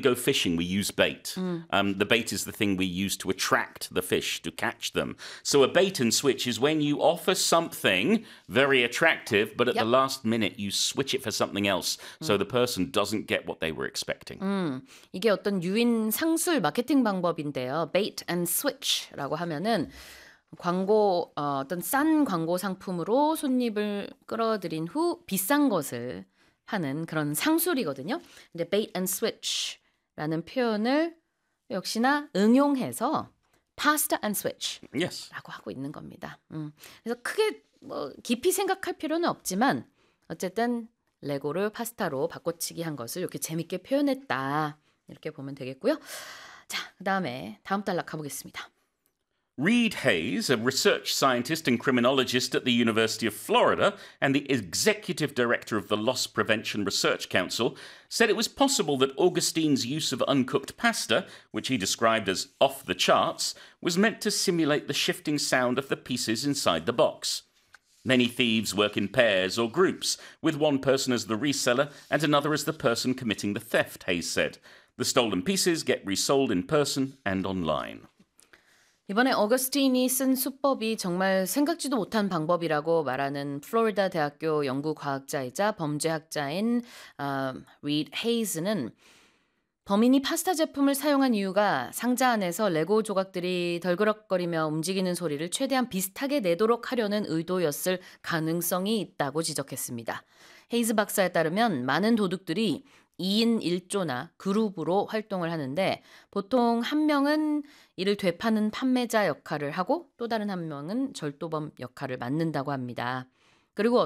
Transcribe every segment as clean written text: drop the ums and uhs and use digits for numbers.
go fishing, we use bait. The bait is the thing we use to attract the fish, to catch them. So a bait and switch is when you offer something very attractive, but at the last minute you switch it for something else, so the person doesn't get what they were expecting. 이게 어떤 유인 상술 마케팅 방법인데요. bait and switch라고 하면은 광고 어떤 싼 광고 상품으로 손님을 끌어들인 후 비싼 것을 하는 그런 상술이거든요. 근데 bait and switch라는 표현을 역시나 응용해서 pasta and switch라고 하고 있는 겁니다. 그래서 크게 뭐 깊이 생각할 필요는 없지만 어쨌든 레고를 파스타로 바꿔치기 한 것을 이렇게 재밌게 표현했다. 이렇게 보면 되겠고요. 자, 그다음에 다음 단락 가보겠습니다. Reed Hayes, a research scientist and criminologist at the University of Florida and the executive director of the Loss Prevention Research Council, said it was possible that Augustine's use of uncooked pasta, which he described as off the charts, was meant to simulate the shifting sound of the pieces inside the box. Many thieves work in pairs or groups, with one person as the reseller and another as the person committing the theft, Hayes said. The stolen pieces get resold in person and online. 이번에 어거스틴이 쓴 수법이 정말 생각지도 못한 방법이라고 말하는 플로리다 대학교 연구과학자이자 범죄학자인 리드 헤이즈는 범인이 파스타 제품을 사용한 이유가 상자 안에서 레고 조각들이 덜그럭거리며 움직이는 소리를 최대한 비슷하게 내도록 하려는 의도였을 가능성이 있다고 지적했습니다. 헤이즈 박사에 따르면 많은 도둑들이 2인 1조나 그룹으로 활동을 하는데 보통 한 명은 이를 되파는 판매자 역할을 하고 또 다른 한 명은 절도범 역할을 맡는다고 합니다. 그리고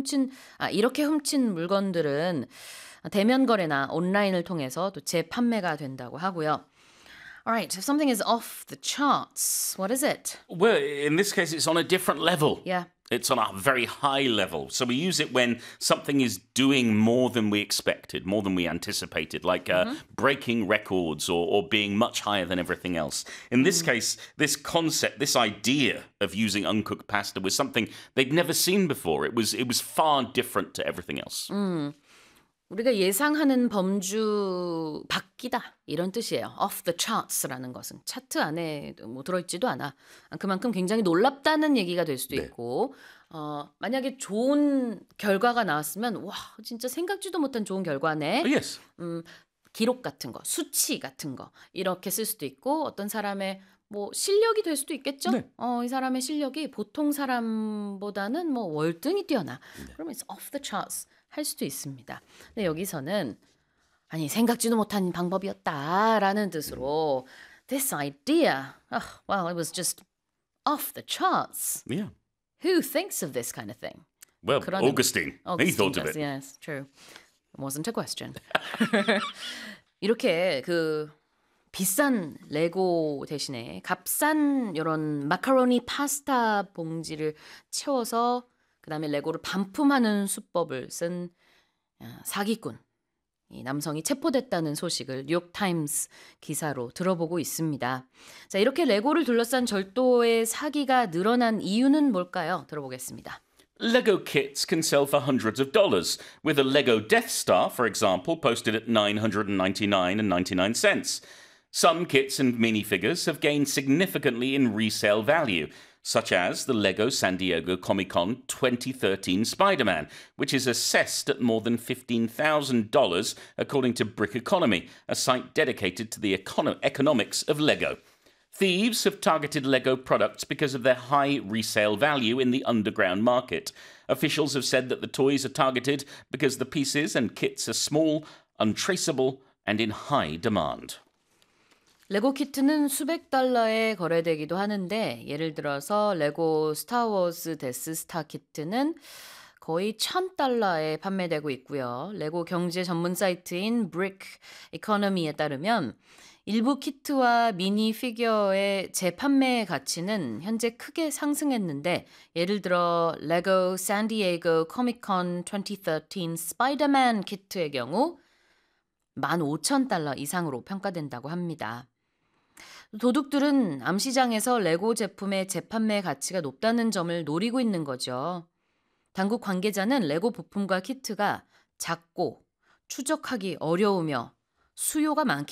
이렇게 훔친 물건들은 대면 거래나 온라인을 통해서 또 재판매가 된다고 하고요. Alright, if something is off the charts, what is it? Well, in this case, it's on a different level. Yeah. It's on a very high level. So we use it when something is doing more than we expected, more than we anticipated, like breaking records or being much higher than everything else. In this case, this concept, this idea of using uncooked pasta was something they'd never seen before. It was far different to everything else. 우리가 예상하는 범주 밖이다 이런 뜻이에요. off the charts라는 것은 차트 안에 뭐 들어있지도 않아. 그만큼 굉장히 놀랍다는 얘기가 될 수도 있고 만약에 좋은 결과가 나왔으면 와 진짜 생각지도 못한 좋은 결과네. Yes. 기록 같은 거, 수치 같은 거 이렇게 쓸 수도 있고 어떤 사람의 뭐 실력이 될 수도 있겠죠. 네. 이 사람의 실력이 보통 사람보다는 뭐 월등히 뛰어나. 그러면 it's off the charts 할 수도 있습니다. 근데 여기서는 아니 생각지도 못한 방법이었다라는 뜻으로 this idea, well, it was just off the charts. Yeah. Who thinks of this kind of thing? Well, Augustine. He thought of it. Yes, true. It wasn't a question. 이렇게 그 비싼 레고 대신에 값싼 이런 마카로니 파스타 봉지를 채워서 그다음에 레고를 반품하는 수법을 쓴 사기꾼 이 남성이 체포됐다는 소식을 뉴욕타임스 기사로 들어보고 있습니다. 자, 이렇게 레고를 둘러싼 절도의 사기가 늘어난 이유는 뭘까요? 들어보겠습니다. Lego kits can sell for hundreds of dollars, with a Lego Death Star, for example, posted at $999.99. Some kits and minifigures have gained significantly in resale value, such as the Lego San Diego Comic-Con 2013 Spider-Man, which is assessed at more than $15,000 according to Brick Economy, a site dedicated to the economics of Lego. Thieves have targeted Lego products because of their high resale value in the underground market. Officials have said that the toys are targeted because the pieces and kits are small, untraceable, and in high demand. 레고 키트는 수백 달러에 거래되기도 하는데 예를 들어서 레고 스타워즈 데스스타 키트는 거의 $1,000에 판매되고 있고요. 레고 경제 전문 사이트인 Brick Economy에 따르면 일부 키트와 미니 피규어의 재판매 가치는 현재 크게 상승했는데 예를 들어 레고 샌디에이고 코믹콘 2013 스파이더맨 키트의 경우 $15,000 이상으로 평가된다고 합니다. 도둑들은 암시장에서 레고 제품의 재판매 가치가 높다는 점을 노리고 있는 거죠. 당국 관계자는 레고 부품과 키트가 작고 추적하기 어려우며 수요가 많기